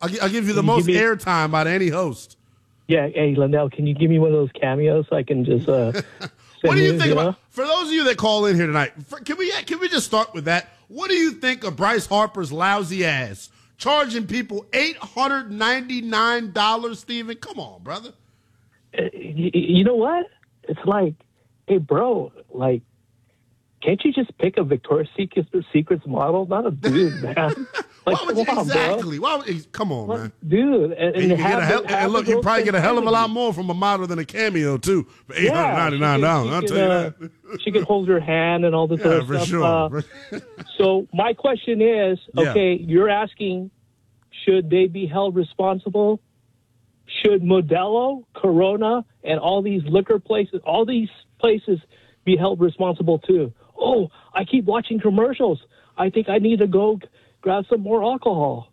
I'll give you the most airtime out of any host. Yeah, hey, Lindell, can you give me one of those cameos so I can just what do you think about, for those of you that call in here tonight, can we just start with that? What do you think of Bryce Harper's lousy ass charging people $899, Steven? Come on, brother. You know what? It's like, hey, bro, like, can't you just pick a Victoria's Secrets model? Not a dude, man. Like, exactly. Come on, man. Dude. And look, you probably get a hell of a lot more from a model than a cameo, too, for $899. I'll tell you that. She can hold your hand and all this other for stuff. Sure. So my question is, okay, you're asking, should they be held responsible? Should Modelo, Corona, and all these liquor places, all these places be held responsible, too? Oh, I keep watching commercials. I think I need to go grab some more alcohol.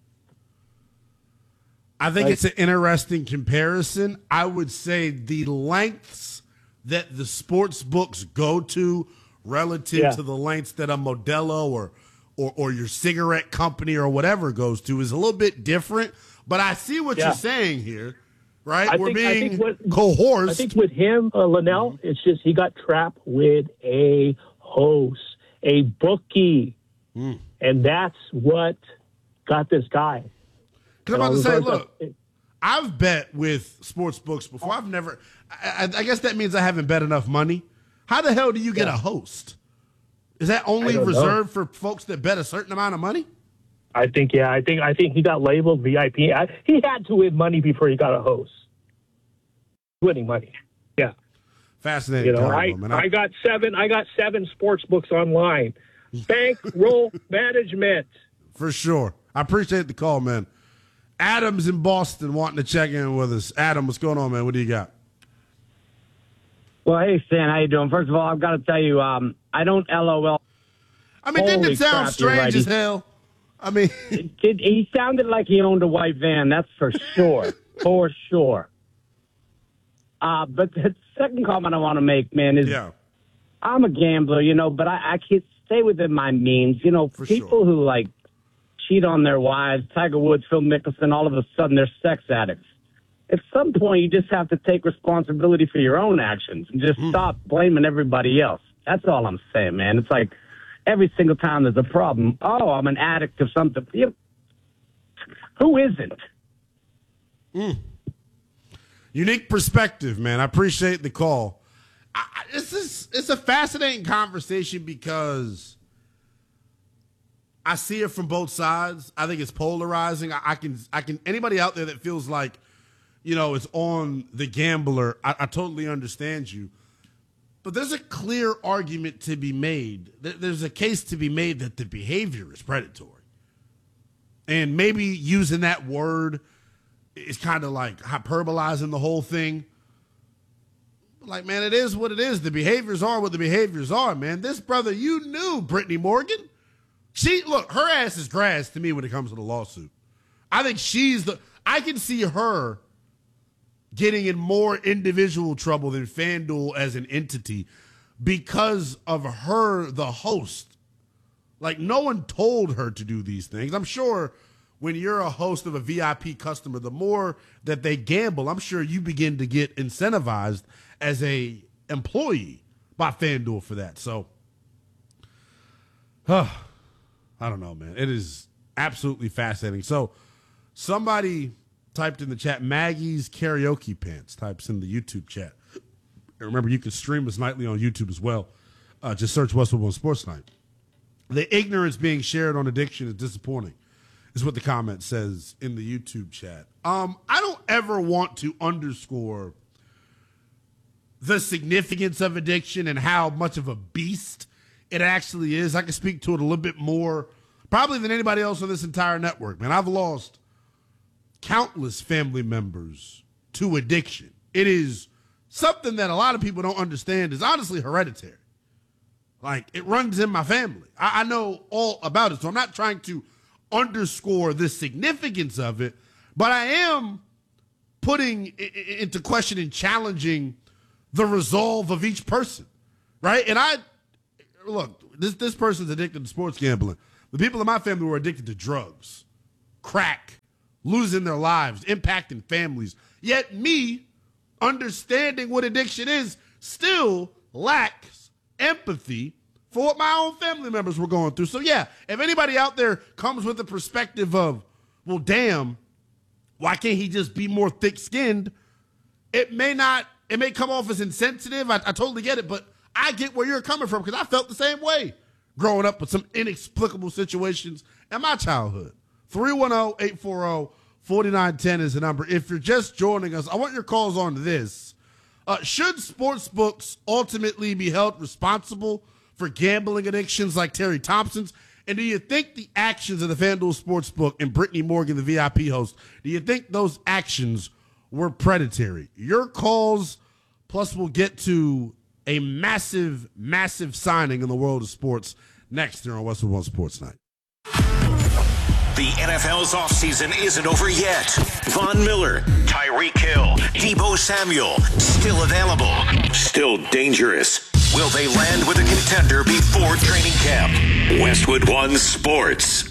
I think it's an interesting comparison. I would say the lengths that the sports books go to relative to the lengths that a Modelo or your cigarette company or whatever goes to is a little bit different. But I see what you're saying here, right? We're being coerced. I think with him, Linnell, it's just he got trapped with a host, a bookie. And that's what got this guy. Because I'm about to say, look, I've bet with sports books before. I've never, I guess that means I haven't bet enough money. How the hell do you get a host? Is that only reserved for folks that bet a certain amount of money? I think he got labeled VIP. He had to win money before he got a host. Winning money. Yeah. Fascinating. I got seven sports books online. Bankroll management. For sure. I appreciate the call, man. Adam's in Boston wanting to check in with us. Adam, what's going on, man? What do you got? Well, hey, Stan, how you doing? First of all, I've got to tell you, I don't LOL. I mean, didn't it sound strange as hell? I mean, he sounded like he owned a white van. That's for sure. For sure. But the second comment I want to make, man, is I'm a gambler, but I can't stay within my means. People who, like, cheat on their wives, Tiger Woods, Phil Mickelson, all of a sudden they're sex addicts. At some point, you just have to take responsibility for your own actions and just stop blaming everybody else. That's all I'm saying, man. It's like every single time there's a problem, I'm an addict of something. Who isn't? Unique perspective, man. I appreciate the call. It's a fascinating conversation because I see it from both sides. I think it's polarizing. I can anybody out there that feels like, it's on the gambler, I totally understand you. But there's a clear argument to be made. There's a case to be made that the behavior is predatory. And maybe using that word is kind of like hyperbolizing the whole thing. Like, man, it is what it is. The behaviors are what the behaviors are, man. This brother, you knew Brittany Morgan. Her ass is grass to me when it comes to the lawsuit. I think I can see her getting in more individual trouble than FanDuel as an entity because of her, the host. Like, no one told her to do these things. I'm sure when you're a host of a VIP customer, the more that they gamble, I'm sure you begin to get incentivized as a employee by FanDuel for that. So, I don't know, man. It is absolutely fascinating. So, somebody typed in the chat, Maggie's Karaoke Pants, types in the YouTube chat. And remember, you can stream us nightly on YouTube as well. Just search Westwood One Sports Night. The ignorance being shared on addiction is disappointing, is what the comment says in the YouTube chat. I don't ever want to underscore the significance of addiction and how much of a beast it actually is. I can speak to it a little bit more probably than anybody else on this entire network, man. I've lost countless family members to addiction. It is something that a lot of people don't understand is honestly hereditary. Like, it runs in my family. I know all about it, so I'm not trying to underscore the significance of it, but I am putting into question and challenging the resolve of each person, right? And this person's addicted to sports gambling. The people in my family were addicted to drugs, crack, losing their lives, impacting families. Yet me, understanding what addiction is, still lacks empathy for what my own family members were going through. So yeah, if anybody out there comes with the perspective of, well, damn, why can't he just be more thick-skinned? It may come off as insensitive. I totally get it, but I get where you're coming from because I felt the same way growing up with some inexplicable situations in my childhood. 310-840-4910 is the number. If you're just joining us, I want your calls on this. Should sports books ultimately be held responsible for gambling addictions like Terry Thompson's? And do you think the actions of the FanDuel Sportsbook and Brittany Morgan, the VIP host, do you think those actions were predatory? Your calls, plus we'll get to a massive, massive signing in the world of sports next here on Westwood One Sports Night. The NFL's offseason isn't over yet. Von Miller, Tyreek Hill, Deebo Samuel, still available, still dangerous. Will they land with a contender before training camp? Westwood One Sports.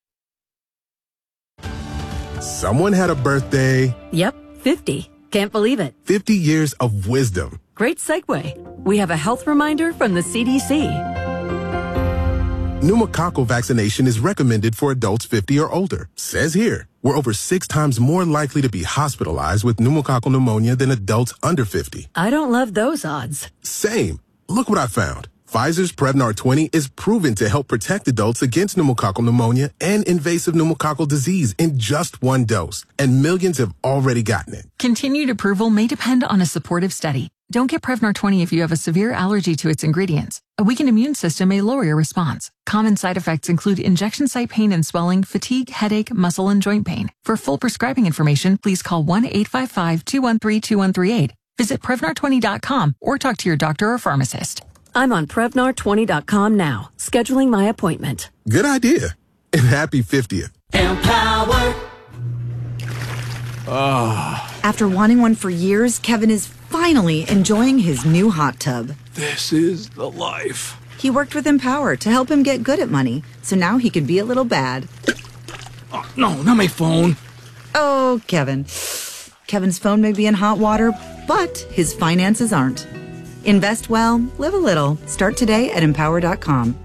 Someone had a birthday. Yep, 50. Can't believe it. 50 years of wisdom. Great segue. We have a health reminder from the CDC. Pneumococcal vaccination is recommended for adults 50 or older. Says here, we're over 6 times more likely to be hospitalized with pneumococcal pneumonia than adults under 50. I don't love those odds. Same. Look what I found. Pfizer's Prevnar 20 is proven to help protect adults against pneumococcal pneumonia and invasive pneumococcal disease in just 1 dose. And millions have already gotten it. Continued approval may depend on a supportive study. Don't get Prevnar 20 if you have a severe allergy to its ingredients. A weakened immune system may lower your response. Common side effects include injection site pain and swelling, fatigue, headache, muscle, and joint pain. For full prescribing information, please call 1-855-213-2138. Visit Prevnar20.com or talk to your doctor or pharmacist. I'm on Prevnar20.com now, scheduling my appointment. Good idea. And happy 50th. Empower. After wanting one for years, Kevin is finally enjoying his new hot tub. This is the life. He worked with Empower to help him get good at money, so now he can be a little bad. Oh, no, not my phone. Oh, Kevin. Kevin's phone may be in hot water, but his finances aren't. Invest well, live a little. Start today at Empower.com.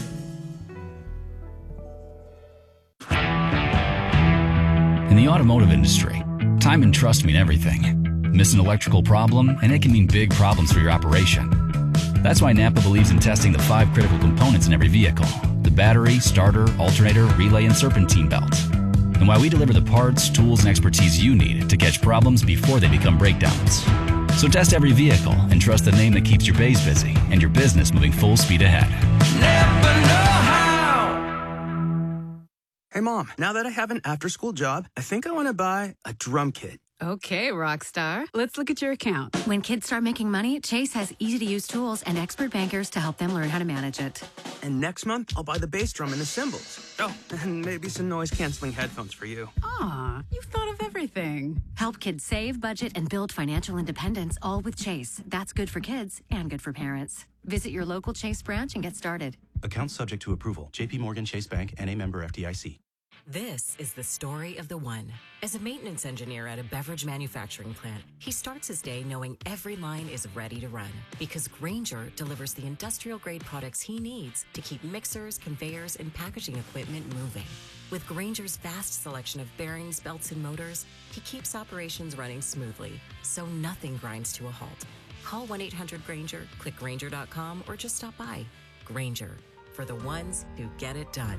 In the automotive industry, time and trust mean everything. Miss an electrical problem, and it can mean big problems for your operation. That's why Napa believes in testing the 5 critical components in every vehicle: the battery, starter, alternator, relay, and serpentine belt. And why we deliver the parts, tools, and expertise you need to catch problems before they become breakdowns. So test every vehicle and trust the name that keeps your bays busy and your business moving full speed ahead. Never know how. Hey, Mom, now that I have an after-school job, I think I want to buy a drum kit. Okay, Rockstar. Let's look at your account. When kids start making money, Chase has easy-to-use tools and expert bankers to help them learn how to manage it. And next month, I'll buy the bass drum and the cymbals. Oh, and maybe some noise-canceling headphones for you. Aw, you've thought of everything. Help kids save, budget, and build financial independence, all with Chase. That's good for kids and good for parents. Visit your local Chase branch and get started. Account subject to approval. J.P. Morgan Chase Bank, N.A. member FDIC. This is the story of the one. As a maintenance engineer at a beverage manufacturing plant, he starts his day knowing every line is ready to run because Grainger delivers the industrial-grade products he needs to keep mixers, conveyors, and packaging equipment moving. With Grainger's vast selection of bearings, belts, and motors, he keeps operations running smoothly, so nothing grinds to a halt. Call 1-800-GRAINGER, click Grainger.com, or just stop by. Grainger, for the ones who get it done.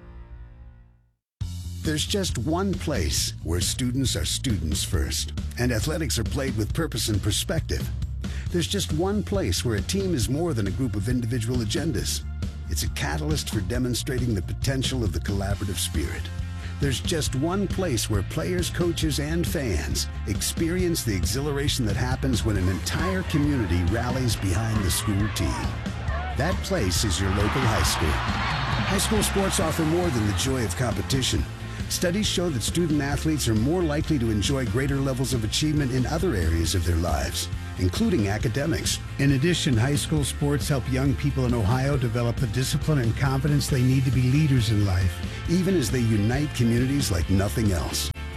There's just one place where students are students first, and athletics are played with purpose and perspective. There's just one place where a team is more than a group of individual agendas. It's a catalyst for demonstrating the potential of the collaborative spirit. There's just one place where players, coaches, and fans experience the exhilaration that happens when an entire community rallies behind the school team. That place is your local high school. High school sports offer more than the joy of competition. Studies show that student athletes are more likely to enjoy greater levels of achievement in other areas of their lives, including academics. In addition, high school sports help young people in Ohio develop the discipline and confidence they need to be leaders in life, even as they unite communities like nothing else.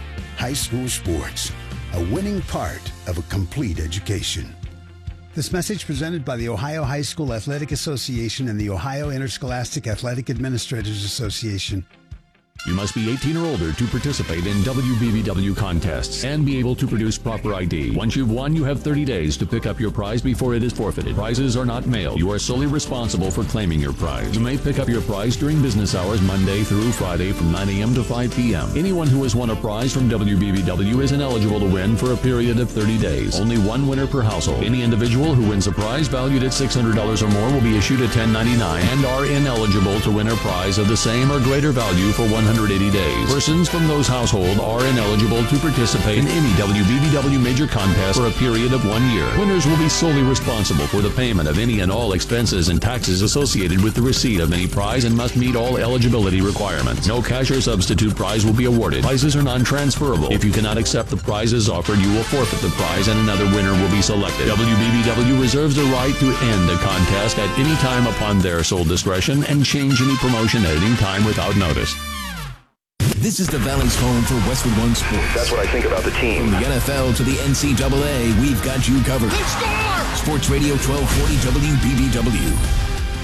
high school sports, a winning part of a complete education. This message presented by the Ohio High School Athletic Association and the Ohio Interscholastic Athletic Administrators Association. You must be 18 or older to participate in WBBW contests and be able to produce proper ID. Once you've won, you have 30 days to pick up your prize before it is forfeited. Prizes are not mailed. You are solely responsible for claiming your prize. You may pick up your prize during business hours Monday through Friday from 9 a.m. to 5 p.m. Anyone who has won a prize from WBBW is ineligible to win for a period of 30 days. Only one winner per household. Any individual who wins a prize valued at $600 or more will be issued a 1099 and are ineligible to win a prize of the same or greater value for 180 days. Persons from those households are ineligible to participate in any WBBW major contest for a period of 1 year. Winners will be solely responsible for the payment of any and all expenses and taxes associated with the receipt of any prize and must meet all eligibility requirements. No cash or substitute prize will be awarded. Prizes are non-transferable. If you cannot accept the prizes offered, you will forfeit the prize and another winner will be selected. WBBW reserves the right to end a contest at any time upon their sole discretion and change any promotion at any time without notice. This is the Valley's home for Westwood One Sports. That's what I think about the team. From the NFL to the NCAA, we've got you covered. They score! Sports Radio 1240 WBBW.